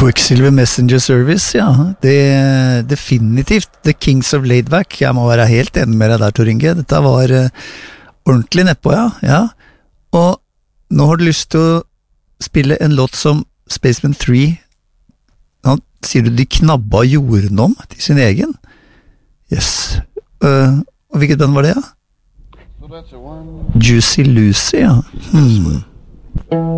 Quicksilver Messenger Service, ja. Det definitivt The Kings of Laidback. Jeg må være helt enig med deg der, Tor Inge. Dette var ordentlig nedpå, ja. Og nå har du lyst til å spille en låt som Spaceman 3. Nå sier du de knabba jorden om til sin egen. Yes. Og hvilket band var det, ja? Juicy Lucy, ja.